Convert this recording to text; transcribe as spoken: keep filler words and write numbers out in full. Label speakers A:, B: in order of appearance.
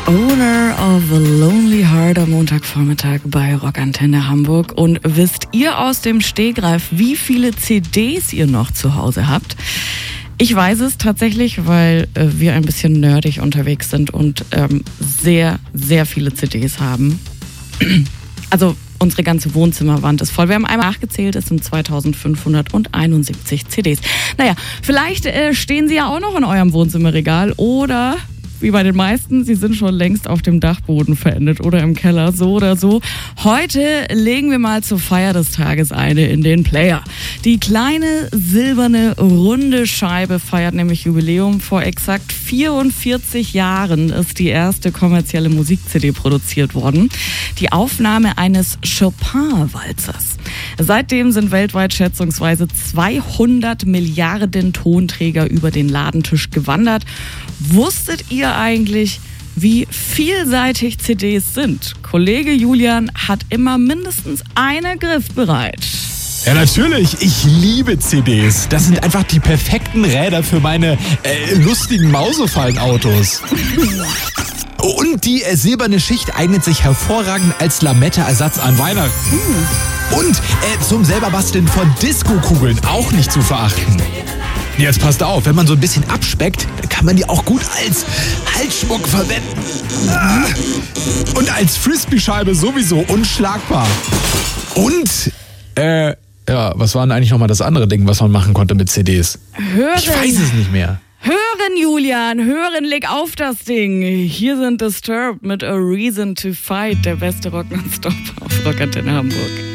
A: Owner of a Lonely Heart am Montagvormittag bei Rockantenne Hamburg. Und wisst ihr aus dem Stegreif, wie viele C Ds ihr noch zu Hause habt? Ich weiß es tatsächlich, weil äh, wir ein bisschen nerdig unterwegs sind und ähm, sehr, sehr viele C Ds haben. Also unsere ganze Wohnzimmerwand ist voll. Wir haben einmal nachgezählt, es sind zweitausendfünfhunderteinundsiebzig C Ds. Naja, vielleicht äh, stehen sie ja auch noch in eurem Wohnzimmerregal oder... wie bei den meisten, sie sind schon längst auf dem Dachboden verendet oder im Keller, so oder so. Heute legen wir mal zur Feier des Tages eine in den Player. Die kleine silberne runde Scheibe feiert nämlich Jubiläum. Vor exakt vierundvierzig Jahren ist die erste kommerzielle Musik-C D produziert worden. Die Aufnahme eines Chopin-Walzers. Seitdem sind weltweit schätzungsweise zweihundert Milliarden Tonträger über den Ladentisch gewandert. Wusstet ihr eigentlich, wie vielseitig C Ds sind? Kollege Julian hat immer mindestens eine griffbereit.
B: Ja, natürlich. Ich liebe C Ds. Das sind einfach die perfekten Räder für meine äh, lustigen Mausefallenautos. Und die äh, silberne Schicht eignet sich hervorragend als Lametta-Ersatz an Weihnachten. Mm. Und äh, zum selberbasteln von Disco-Kugeln auch nicht zu verachten. Jetzt passt auf, wenn man so ein bisschen abspeckt, dann kann man die auch gut als Halsschmuck verwenden. Und als Frisbee-Scheibe sowieso unschlagbar. Und, äh, ja, was war denn eigentlich nochmal das andere Ding, was man machen konnte mit C Ds?
A: Hören.
B: Ich weiß es nicht mehr.
A: Hören, Julian, hören, leg auf das Ding. Hier sind Disturbed mit A Reason to Fight, der beste Rock nonstop auf Rockantenne Hamburg.